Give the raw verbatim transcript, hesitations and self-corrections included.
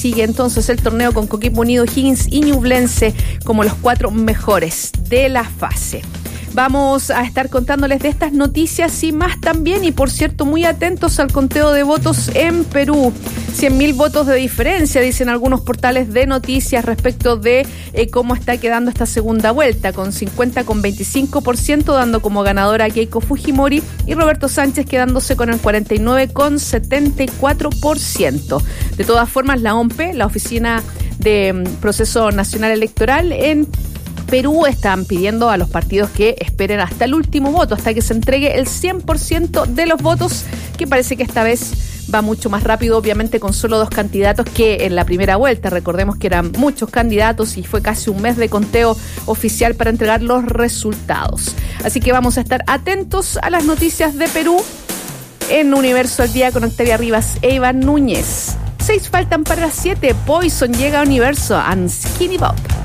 Sigue entonces el torneo con Coquimbo Unido, Higgins y Ñublense como los cuatro mejores de la fase. Vamos a estar contándoles de estas noticias y más también, y por cierto, muy atentos al conteo de votos en Perú. cien mil votos de diferencia, dicen algunos portales de noticias respecto de eh, cómo está quedando esta segunda vuelta, con cincuenta con veinticinco por ciento dando como ganadora a Keiko Fujimori y Roberto Sánchez quedándose con el cuarenta y nueve con setenta y cuatro por ciento. De todas formas, la O M P E, la Oficina de Proceso Nacional Electoral en Perú, están pidiendo a los partidos que esperen hasta el último voto, hasta que se entregue el cien por ciento de los votos, que parece que esta vez va mucho más rápido, obviamente con solo dos candidatos que en la primera vuelta. Recordemos que eran muchos candidatos y fue casi un mes de conteo oficial para entregar los resultados. Así que vamos a estar atentos a las noticias de Perú en Universo al Día con Octavia Rivas e Iván Núñez. Seis faltan para las siete. Poison llega a Universo and Skinny Bob.